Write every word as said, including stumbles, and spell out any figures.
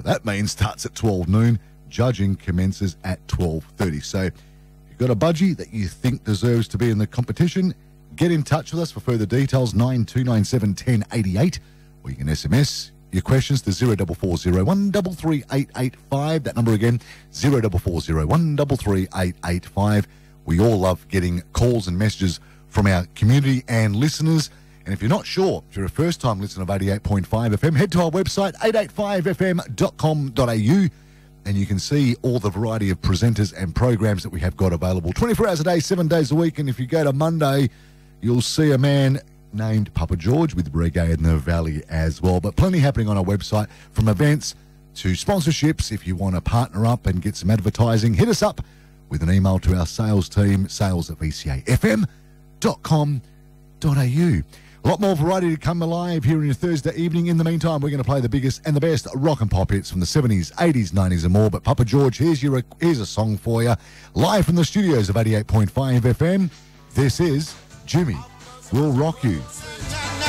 That means starts at twelve noon. Judging commences at twelve thirty. So if you've got a budgie that you think deserves to be in the competition, get in touch with us for further details, nine two nine seven, one oh eight eight, or you can S M S your questions to zero four four zero one three three eight eight five. That number again, zero four four zero one three three eight eight five. We all love getting calls and messages from our community and listeners. And if you're not sure, if you're a first-time listener of eighty-eight point five F M, head to our website, eight eight five f m dot com dot a u, and you can see all the variety of presenters and programs that we have got available twenty-four hours a day, seven days a week. And if you go to Monday, you'll see a man named Papa George with Reggae in the Valley as well. But plenty happening on our website, from events to sponsorships. If you want to partner up and get some advertising, hit us up with an email to our sales team, sales at v c a f m dot com dot a u. A lot more variety to come alive here in your Thursday evening. In the meantime, we're going to play the biggest and the best rock and pop hits from the seventies, eighties, nineties and more. But Papa George, here's your here's a song for you. Live from the studios of eighty-eight point five F M, this is Jimmy Will Rock You.